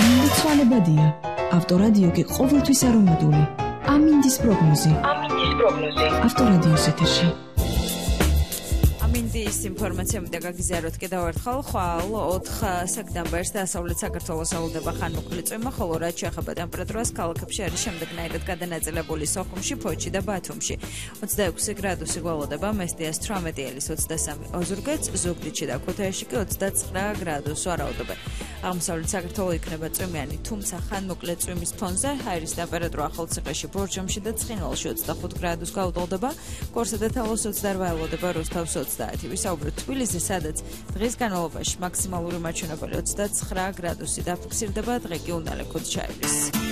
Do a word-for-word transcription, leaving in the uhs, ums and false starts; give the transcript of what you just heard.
ამინდი ცვალებადია. ავტორადიო კი ყოველთვის არომატული. ამინდის პროგნოზი. ამინდის პროგნოზი. ავტორადიოს ეთერში. ამინდის ინფორმაციები და გაგიზიაროთ კიდევ ერთხელ, ხვალ ოთხ სექტემბერს დასავლეთ საქართველოს აულდება ხანმოკლე წვიმა, ხოლო რაც შეეხება ტემპერატურას, ქალაქებში არის შემდეგნაირად გადანაწილებული სოხუმში, ფოთში და ბათუმში. ოცდაექვსი გრადუსი გვალოდება, მესტიას თვრამეტი ელის ოცდასამი ოზურგეთს, ზუგდიდში და ქუთაისში კი ოცდაცხრა გრადუსს ვარაუდობენ. აღმოსავლეთ საქართველოს იქნება წვიმიანი, თუმცა ხანმოკლე წვიმის ფონზე ჰაერის ტემპერატურა ახალციხეში, ბორჯომში და ცხინვალში ოცდახუთ გრადუსს გაუტოლდება, გორსა და თალოს ოცდაოთხ ელოდება, რუსთავს ოცდაათი. ვისაუბროთ თბილისზე, სადაც დღის განმავლობაში მაქსიმალური მაჩვენებელი ოცდაცხრა გრადუსი დაფიქსირდება, დღე კი უნალექოდ ჩაივლის.